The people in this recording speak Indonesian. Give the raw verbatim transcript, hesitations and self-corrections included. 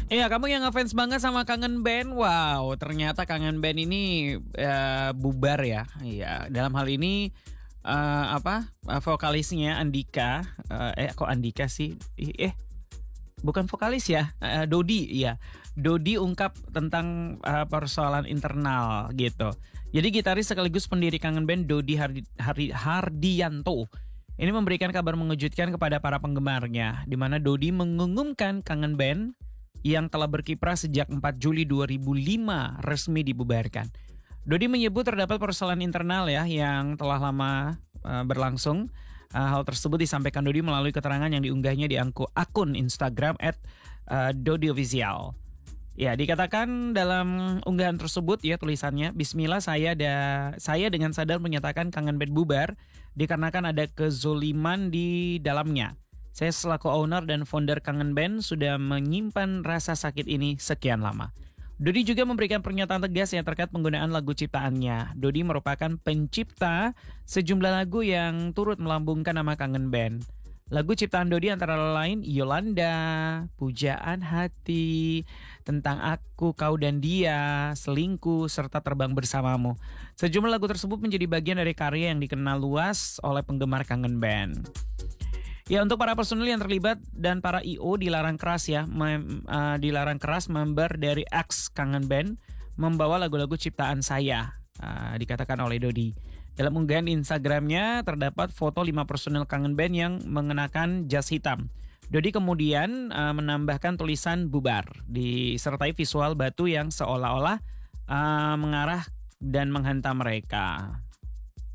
Iya, kamu yang ngefans banget sama Kangen Band. Wow, ternyata Kangen Band ini eh, bubar ya. Iya, dalam hal ini eh, apa? eh, Vokalisnya Andika. Eh eh, kok Andika sih? Ih, Eh, bukan vokalis ya. Eh, Dodi, iya. Dodi ungkap tentang eh, persoalan internal gitu. Jadi gitaris sekaligus pendiri Kangen Band Dodi Hardi, Hardi- Hardianto ini memberikan kabar mengejutkan kepada para penggemarnya, di mana Dodi mengumumkan Kangen Band yang telah berkiprah sejak empat Juli dua ribu lima resmi dibubarkan. Dodi menyebut terdapat persoalan internal ya yang telah lama uh, berlangsung. Uh, hal tersebut disampaikan Dodi melalui keterangan yang diunggahnya di angku- akun Instagram at uh, Dodi Official. Ya, dikatakan dalam unggahan tersebut ya tulisannya, Bismillah saya da, saya dengan sadar menyatakan Kangen Band bubar dikarenakan ada kezoliman di dalamnya. Saya selaku owner dan founder Kangen Band sudah menyimpan rasa sakit ini sekian lama. Dodi juga memberikan pernyataan tegas yang terkait penggunaan lagu ciptaannya. Dodi merupakan pencipta sejumlah lagu yang turut melambungkan nama Kangen Band. Lagu ciptaan Dodi antara lain Yolanda, Pujaan Hati, Tentang Aku, Kau dan Dia, Selingkuh, serta Terbang Bersamamu. Sejumlah lagu tersebut menjadi bagian dari karya yang dikenal luas oleh penggemar Kangen Band. Ya, untuk para personil yang terlibat dan para I O dilarang keras ya, mem, uh, dilarang keras member dari X Kangen Band membawa lagu-lagu ciptaan saya, uh, dikatakan oleh Dodi. Dalam unggahan di Instagramnya terdapat foto lima personil Kangen Band yang mengenakan jas hitam. Dodi kemudian uh, menambahkan tulisan bubar disertai visual batu yang seolah-olah uh, mengarah dan menghantam mereka.